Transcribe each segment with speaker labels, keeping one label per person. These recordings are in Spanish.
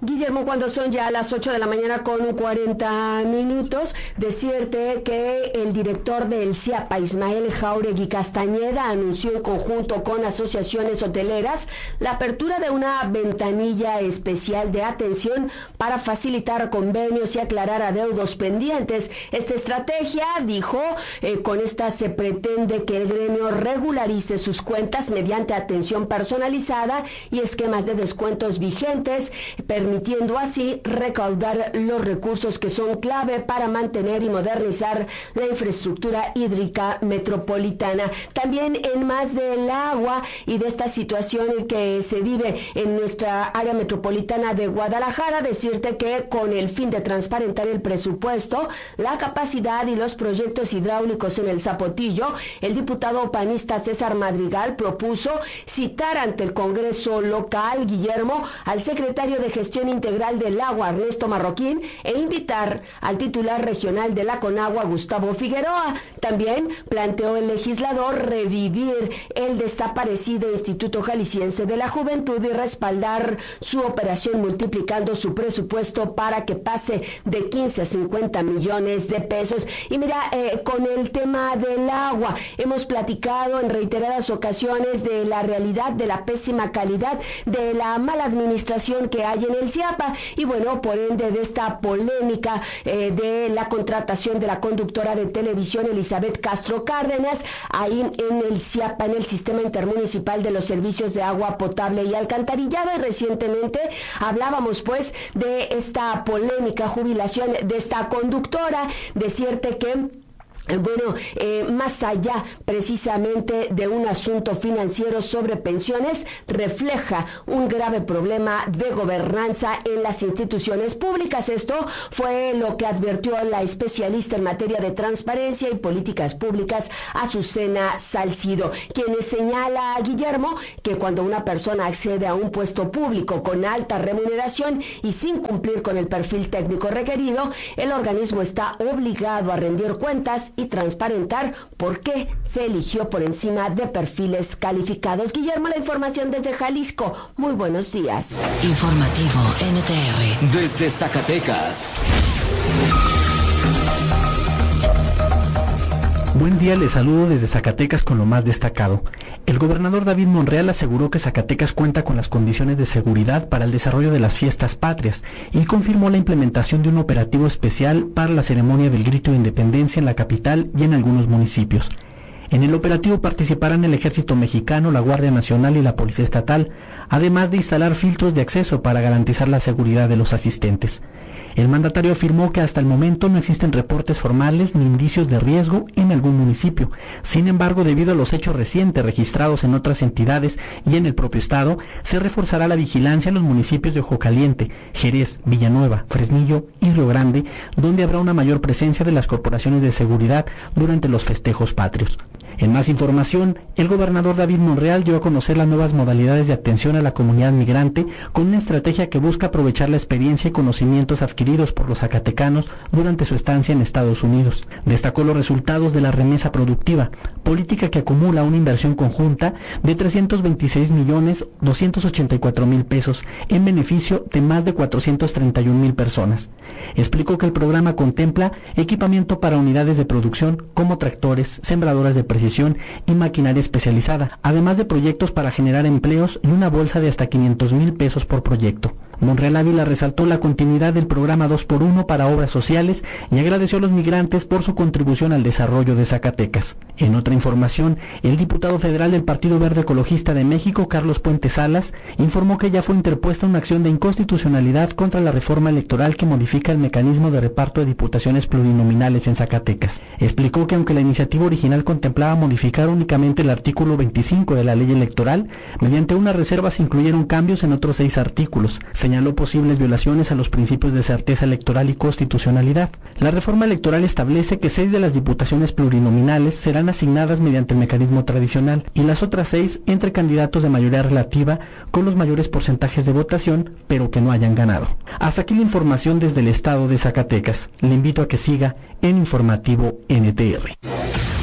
Speaker 1: Guillermo, cuando son ya las 8 de la mañana con 40 minutos, decirte que el director del CIAPA, Ismael Jáuregui Castañeda, anunció en conjunto con asociaciones hoteleras la apertura de una ventanilla especial de atención para facilitar convenios y aclarar adeudos pendientes. Esta estrategia, dijo, con esta se pretende que el gremio regularice sus cuentas mediante atención personalizada y esquemas de descuentos vigentes, permitiendo así recaudar los recursos que son clave para mantener y modernizar la infraestructura hídrica metropolitana. También en más del agua y de esta situación que se vive en nuestra área metropolitana de Guadalajara, decirte que con el fin de transparentar el presupuesto, la capacidad y los proyectos hidráulicos en el Zapotillo, el diputado panista César Madrigal propuso citar ante el Congreso local, Guillermo, al secretario de Gestión Integral del Agua, Ernesto Marroquín, e invitar al titular regional de la Conagua, Gustavo Figueroa. También planteó el legislador revivir el desaparecido Instituto Jalisciense de la Juventud y respaldar su operación multiplicando su presupuesto para que pase de 15 a 50 millones de pesos. Y mira, con el tema del agua, hemos platicado en reiteradas ocasiones de la realidad de la pésima calidad, de la mala administración que hay en el CIAPA y bueno, por ende de esta polémica de la contratación de la conductora de televisión Elizabeth Castro Cárdenas ahí en el CIAPA, en el Sistema Intermunicipal de los Servicios de Agua Potable y Alcantarillado. Y recientemente hablábamos pues de esta polémica jubilación de esta conductora. Decirte que más allá precisamente de un asunto financiero sobre pensiones, refleja un grave problema de gobernanza en las instituciones públicas. Esto fue lo que advirtió la especialista en materia de transparencia y políticas públicas, Azucena Salcido, quien señala a Guillermo que cuando una persona accede a un puesto público con alta remuneración y sin cumplir con el perfil técnico requerido, el organismo está obligado a rendir cuentas y transparentar por qué se eligió por encima de perfiles calificados. Guillermo, la información desde Jalisco. Muy buenos días.
Speaker 2: Informativo NTR.
Speaker 3: Desde Zacatecas.
Speaker 4: Buen día, les saludo desde Zacatecas con lo más destacado. El gobernador David Monreal aseguró que Zacatecas cuenta con las condiciones de seguridad para el desarrollo de las fiestas patrias y confirmó la implementación de un operativo especial para la ceremonia del Grito de Independencia en la capital y en algunos municipios. En el operativo participarán el Ejército Mexicano, la Guardia Nacional y la Policía Estatal, además de instalar filtros de acceso para garantizar la seguridad de los asistentes. El mandatario afirmó que hasta el momento no existen reportes formales ni indicios de riesgo en algún municipio. Sin embargo, debido a los hechos recientes registrados en otras entidades y en el propio estado, se reforzará la vigilancia en los municipios de Ojo Caliente, Jerez, Villanueva, Fresnillo y Río Grande, donde habrá una mayor presencia de las corporaciones de seguridad durante los festejos patrios. En más información, el gobernador David Monreal dio a conocer las nuevas modalidades de atención a la comunidad migrante con una estrategia que busca aprovechar la experiencia y conocimientos adquiridos por los zacatecanos durante su estancia en Estados Unidos. Destacó los resultados de la remesa productiva, política que acumula una inversión conjunta de 326.284.000 pesos en beneficio de más de 431.000 personas. Explicó que el programa contempla equipamiento para unidades de producción como tractores, sembradoras de precisión y maquinaria especializada, además de proyectos para generar empleos y una bolsa de hasta 500,000 pesos por proyecto. Monreal Ávila resaltó la continuidad del programa 2x1 para obras sociales y agradeció a los migrantes por su contribución al desarrollo de Zacatecas. En otra información, el diputado federal del Partido Verde Ecologista de México, Carlos Puente Salas, informó que ya fue interpuesta una acción de inconstitucionalidad contra la reforma electoral que modifica el mecanismo de reparto de diputaciones plurinominales en Zacatecas. Explicó que aunque la iniciativa original contemplaba modificar únicamente el artículo 25 de la ley electoral, mediante una reserva se incluyeron cambios en otros 6 artículos. Señaló posibles violaciones a los principios de certeza electoral y constitucionalidad. La reforma electoral establece que 6 de las diputaciones plurinominales serán asignadas mediante el mecanismo tradicional y las otras 6 entre candidatos de mayoría relativa con los mayores porcentajes de votación, pero que no hayan ganado. Hasta aquí la información desde el estado de Zacatecas. Le invito a que siga en Informativo NTR.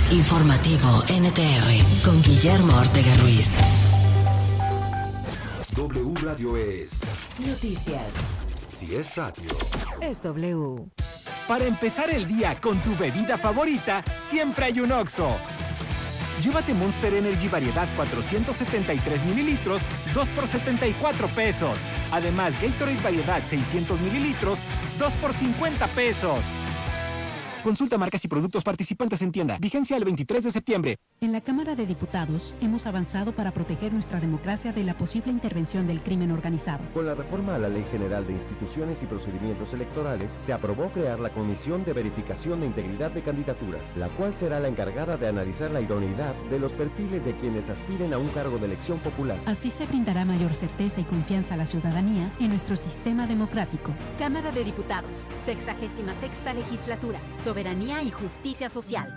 Speaker 2: Informativo NTR con Guillermo Ortega Ruiz.
Speaker 3: W Radio es...
Speaker 2: Noticias.
Speaker 3: Si es radio,
Speaker 2: Es W.
Speaker 5: Para empezar el día con tu bebida favorita, siempre hay un Oxxo. Llévate Monster Energy variedad 473 mililitros, 2 por 74 pesos. Además, Gatorade variedad 600 mililitros, 2 por 50 pesos. Consulta marcas y productos participantes en tienda. Vigencia el 23 de septiembre.
Speaker 6: En la Cámara de Diputados hemos avanzado para proteger nuestra democracia de la posible intervención del crimen organizado.
Speaker 7: Con la reforma a la Ley General de Instituciones y Procedimientos Electorales, se aprobó crear la Comisión de Verificación de Integridad de Candidaturas, la cual será la encargada de analizar la idoneidad de los perfiles de quienes aspiren a un cargo de elección popular.
Speaker 6: Así se brindará mayor certeza y confianza a la ciudadanía en nuestro sistema democrático.
Speaker 8: Cámara de Diputados, 66ª Legislatura, Soberanía y Justicia Social.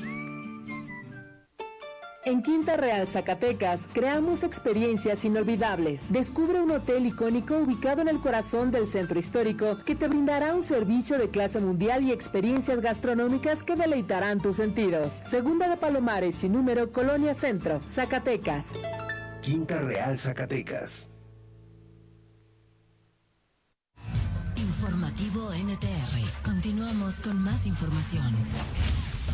Speaker 9: En Quinta Real, Zacatecas, creamos experiencias inolvidables. Descubre un hotel icónico ubicado en el corazón del centro histórico que te brindará un servicio de clase mundial y experiencias gastronómicas que deleitarán tus sentidos. Segunda de Palomares, sin número, Colonia Centro, Zacatecas.
Speaker 3: Quinta Real, Zacatecas.
Speaker 2: Informativo NTR. Continuamos con más información.